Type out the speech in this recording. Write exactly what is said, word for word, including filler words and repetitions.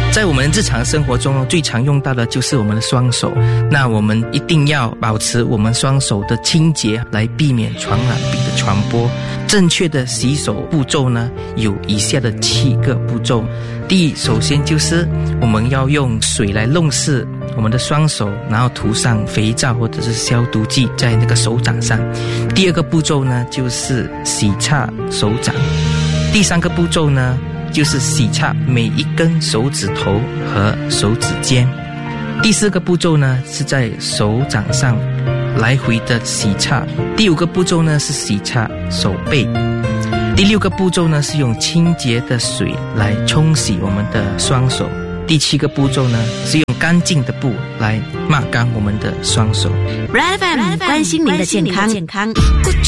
在我们日常生活中最常用到的就是我们的双手，那我们一定要保持我们双手的清洁，来避免传染病的传播。正确的洗手步骤呢，有以下的七个步骤。第一，首先就是我们要用水来弄湿我们的双手，然后涂上肥皂或者是消毒剂在那个手掌上。第二个步骤呢，就是洗擦手掌。第三个步骤呢，就是洗擦每一根手指头和手指尖。第四个步骤呢，是在手掌上来回的洗擦。第五个步骤呢，是洗擦手背。第六个步骤呢，是用清洁的水来冲洗我们的双手。第七个步骤呢，是用干净的布来抹干我们的双手。 Red F M 关心您的健康。